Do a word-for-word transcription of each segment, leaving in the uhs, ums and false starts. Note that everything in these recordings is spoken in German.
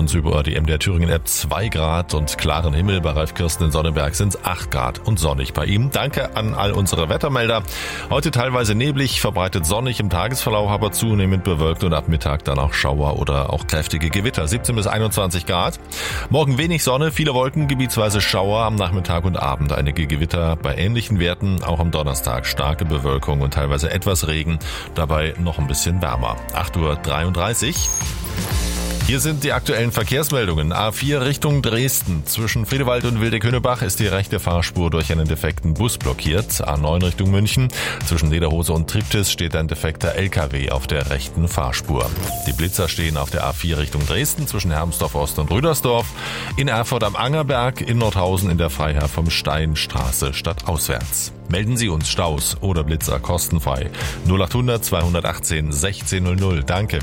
uns über die M D R Thüringen App zwei Grad und klaren Himmel. Bei Ralf Kirsten in Sonneberg sind es acht Grad und sonnig bei ihm. Danke an all unsere Wettermelder. Heute teilweise neblig, verbreitet sonnig im Tagesverlauf, aber zunehmend bewölkt und ab Mittag dann auch Schauer oder auch kräftige Gewitter. siebzehn bis einundzwanzig Grad. Morgen wenig Sonne, viele Wolken, gebietsweise Schauer am Nachmittag und Abend. Einige Gewitter bei ähnlichen Werten. Auch am Donnerstag starke Bewölkung und teilweise etwas Regen. Dabei noch ein bisschen wärmer. acht Uhr dreiunddreißig. Hier sind die aktuellen Verkehrsmeldungen. A vier Richtung Dresden. Zwischen Friedewald und Wildeck-Hünnebach ist die rechte Fahrspur durch einen defekten Bus blockiert. A neun Richtung München. Zwischen Lederhose und Triptis steht ein defekter L K W auf der rechten Fahrspur. Die Blitzer stehen auf der A vier Richtung Dresden zwischen Hermsdorf Ost und Rüdersdorf. In Erfurt am Angerberg, in Nordhausen in der Freiherr vom Stein Straße stadtauswärts. Melden Sie uns Staus oder Blitzer kostenfrei. null acht hundert zweihundertachtzehn sechzehn null null. Danke.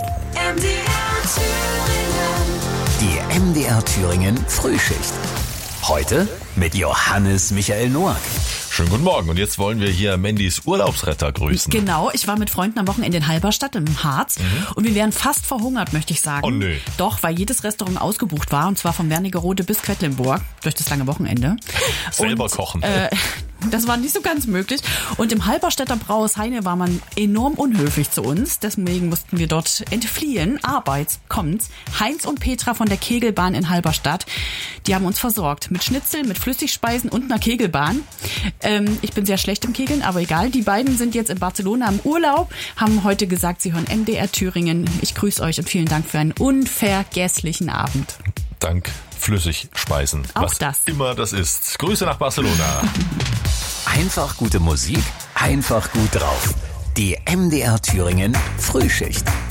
Die M D R Thüringen Frühschicht. Heute mit Johannes Michael Noack. Schönen guten Morgen und jetzt wollen wir hier Mandys Urlaubsretter grüßen. Genau, ich war mit Freunden am Wochenende in Halberstadt im Harz mhm. und wir wären fast verhungert, möchte ich sagen. Oh nö. Doch, weil jedes Restaurant ausgebucht war und zwar vom Wernigerode bis Quedlinburg durch das lange Wochenende. Selber und, kochen. Äh, das war nicht so ganz möglich. Und im Halberstädter Brauhaus Heine war man enorm unhöflich zu uns. Deswegen mussten wir dort entfliehen. Aber jetzt kommt's. Heinz und Petra von der Kegelbahn in Halberstadt, die haben uns versorgt. Mit Schnitzel, mit Flüssigspeisen und einer Kegelbahn. Ähm, ich bin sehr schlecht im Kegeln, aber egal. Die beiden sind jetzt in Barcelona im Urlaub, haben heute gesagt, sie hören M D R Thüringen. Ich grüße euch und vielen Dank für einen unvergesslichen Abend. Dank Flüssigspeisen. Auch was das. Immer das ist. Grüße nach Barcelona. Einfach gute Musik, einfach gut drauf. Die M D R Thüringen Frühschicht.